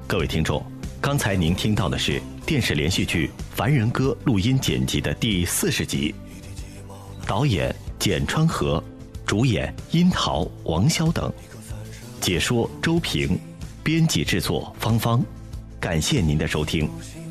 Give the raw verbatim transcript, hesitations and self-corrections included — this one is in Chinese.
各位听众，刚才您听到的是电视连续剧《凡人歌》录音剪辑的第四十集，导演简川和，主演樱桃、王骁等，解说周平，编辑制作芳芳。感谢您的收听。